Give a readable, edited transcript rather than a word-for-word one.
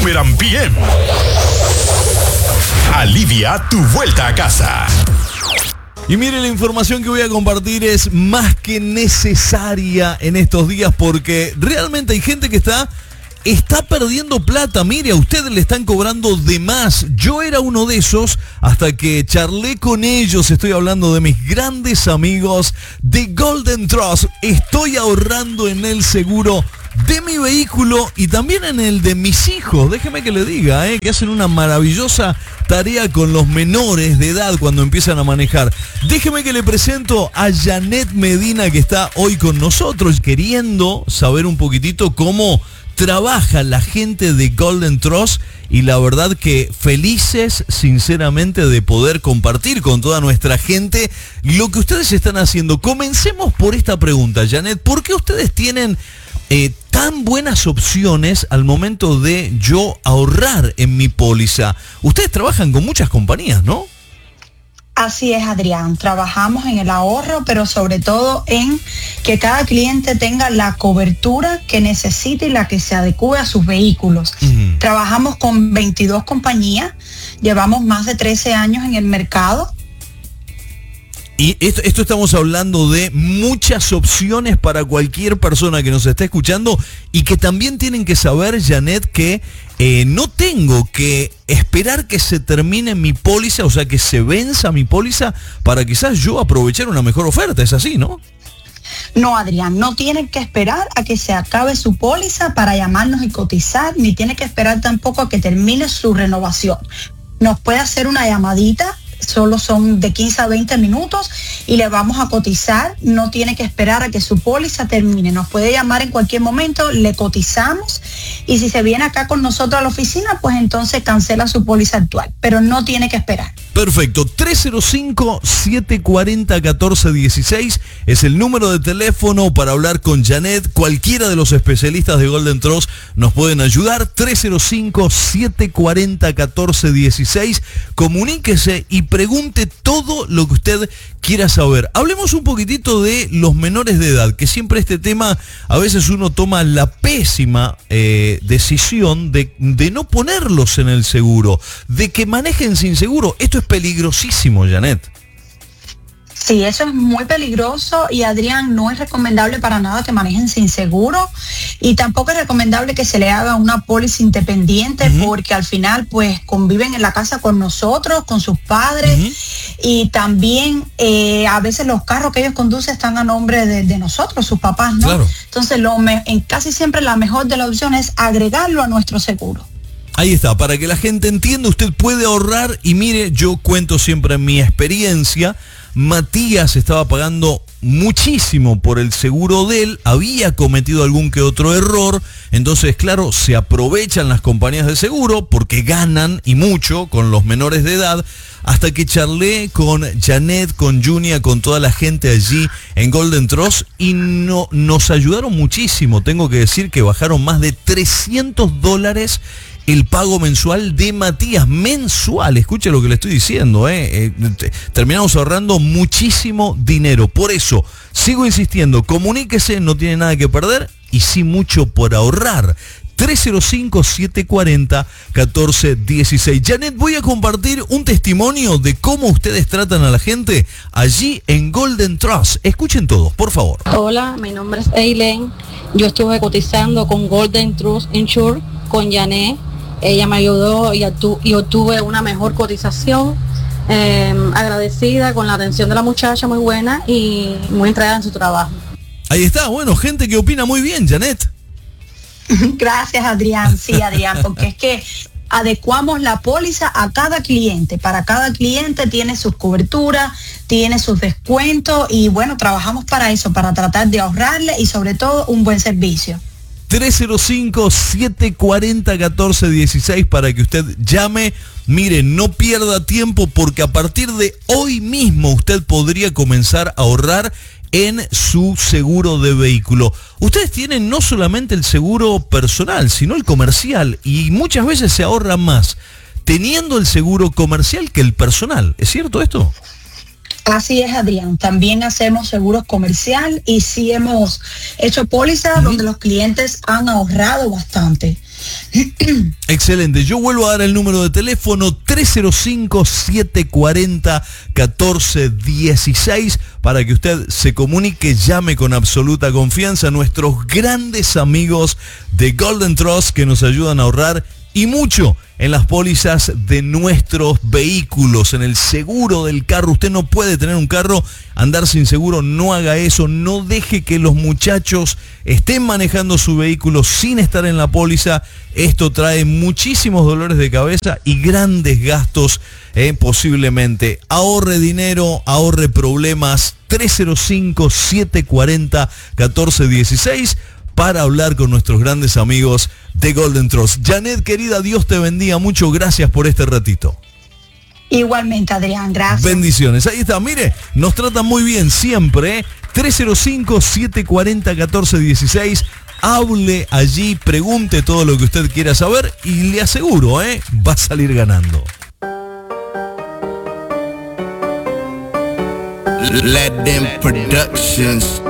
Super PM. Alivia tu vuelta a casa. Y mire, la información que voy a compartir es más que necesaria en estos días porque realmente hay gente que está perdiendo plata. Mire, a ustedes le están cobrando de más. Yo era uno de esos hasta que charlé con ellos. Estoy hablando de mis grandes amigos de Golden Trust. Estoy ahorrando en el seguro de mi vehículo y también en el de mis hijos. Déjeme que le diga, que hacen una maravillosa tarea con los menores de edad cuando empiezan a manejar. Déjeme que le presento a Janet Medina, que está hoy con nosotros, queriendo saber un poquitito cómo trabaja la gente de Golden Trust, y la verdad que felices sinceramente de poder compartir con toda nuestra gente lo que ustedes están haciendo. Comencemos por esta pregunta, Janet. ¿Por qué ustedes tienen tan buenas opciones al momento de yo ahorrar en mi póliza? Ustedes trabajan con muchas compañías, ¿no? Así es, Adrián. Trabajamos en el ahorro, pero sobre todo en que cada cliente tenga la cobertura que necesite y la que se adecue a sus vehículos. Trabajamos con 22 compañías, llevamos más de 13 años en el mercado. Y esto estamos hablando de muchas opciones para cualquier persona que nos esté escuchando y que también tienen que saber, Janet, que no tengo que esperar que se termine mi póliza, o sea, que se venza mi póliza para quizás yo aprovechar una mejor oferta. ¿Es así, no? No, Adrián, no tiene que esperar a que se acabe su póliza para llamarnos y cotizar, ni tiene que esperar tampoco a que termine su renovación. Nos puede hacer una llamadita. Solo son de 15 a 20 minutos y le vamos a cotizar. No tiene que esperar a que su póliza termine. Nos puede llamar en cualquier momento, le cotizamos y si se viene acá con nosotros a la oficina, pues entonces cancela su póliza actual, pero no tiene que esperar. Perfecto, 305-740-1416 es el número de teléfono para hablar con Janet. Cualquiera de los especialistas de Golden Trust nos pueden ayudar. 305-740-1416. Comuníquese y pregunte todo lo que usted quiera saber. Hablemos un poquitito de los menores de edad, que siempre este tema, a veces uno toma la pésima decisión de no ponerlos en el seguro, de que manejen sin seguro. Esto es peligrosísimo, Janet. Sí, eso es muy peligroso y, Adrián, no es recomendable para nada que manejen sin seguro y tampoco es recomendable que se le haga una póliza independiente porque al final pues conviven en la casa con nosotros, con sus padres y también a veces los carros que ellos conducen están a nombre de nosotros, sus papás, ¿no? Claro. Entonces casi siempre la mejor de las opciones es agregarlo a nuestro seguro. Ahí está, para que la gente entienda, usted puede ahorrar y mire, yo cuento siempre mi experiencia. Matías estaba pagando muchísimo por el seguro de él, había cometido algún que otro error, entonces claro, se aprovechan las compañías de seguro porque ganan y mucho con los menores de edad, hasta que charlé con Janet, con Junia, con toda la gente allí en Golden Trust y nos ayudaron muchísimo. Tengo que decir que bajaron más de $300 el pago mensual de Matías, mensual, escuche lo que le estoy diciendo, terminamos ahorrando muchísimo dinero. Por eso, sigo insistiendo, comuníquese, no tiene nada que perder y sí mucho por ahorrar. 305-740-1416. Janet, voy a compartir un testimonio de cómo ustedes tratan a la gente allí en Golden Trust. Escuchen todos, por favor. Hola, mi nombre es Eileen. Yo estuve cotizando con Golden Trust Insure, con Janet. Ella me ayudó y obtuve una mejor cotización. Agradecida con la atención de la muchacha, muy buena y muy entregada en su trabajo. Ahí está, bueno, gente que opina muy bien, Janet. Gracias, Adrián. Sí, Adrián, porque es que adecuamos la póliza a cada cliente. Para cada cliente tiene sus coberturas, tiene sus descuentos y bueno, trabajamos para eso, para tratar de ahorrarle y sobre todo un buen servicio. 305-740-1416 para que usted llame. Mire, no pierda tiempo porque a partir de hoy mismo usted podría comenzar a ahorrar en su seguro de vehículo. Ustedes tienen no solamente el seguro personal, sino el comercial y muchas veces se ahorra más teniendo el seguro comercial que el personal. ¿Es cierto esto? Así es, Adrián. También hacemos seguros comercial y sí hemos hecho pólizas donde los clientes han ahorrado bastante. Excelente. Yo vuelvo a dar el número de teléfono 305-740-1416 para que usted se comunique, llame con absoluta confianza a nuestros grandes amigos de Golden Trust que nos ayudan a ahorrar y mucho en las pólizas de nuestros vehículos, en el seguro del carro. Usted no puede tener un carro, andar sin seguro, no haga eso, no deje que los muchachos estén manejando su vehículo sin estar en la póliza. Esto trae muchísimos dolores de cabeza y grandes gastos, posiblemente. Ahorre dinero, ahorre problemas. 305-740-1416 para hablar con nuestros grandes amigos de Golden Trust. Janet, querida, Dios te bendiga mucho. Gracias por este ratito. Igualmente, Adrián, gracias. Bendiciones. Ahí está, mire, nos tratan muy bien siempre. 305-740-1416. Hable allí, pregunte todo lo que usted quiera saber y le aseguro, va a salir ganando. Let them productions.